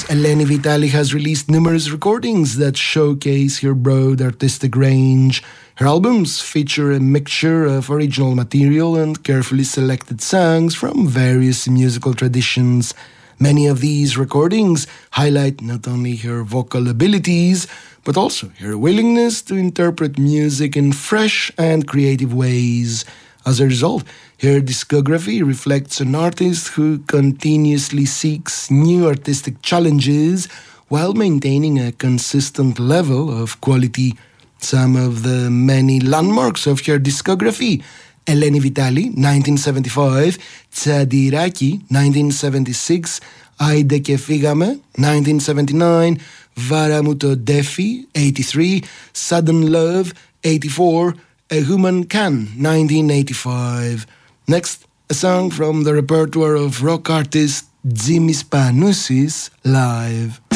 years, Eleni Vitali has released numerous recordings that showcase her broad artistic range. Her albums feature a mixture of original material and carefully selected songs from various musical traditions. Many of these recordings highlight not only her vocal abilities, but also her willingness to interpret music in fresh and creative ways. As a result, her discography reflects an artist who continuously seeks new artistic challenges while maintaining a consistent level of quality. Some of the many landmarks of her discography: Eleni Vitali, 1975, Tsadiraki, 1976, Άιντε και φύγαμε, 1979, Βάρα μου το ντέφι, 83, Sudden Love, 84, A Woman Can, 1985. Next, a song from the repertoire of rock artist Jimis Panoussis, Live.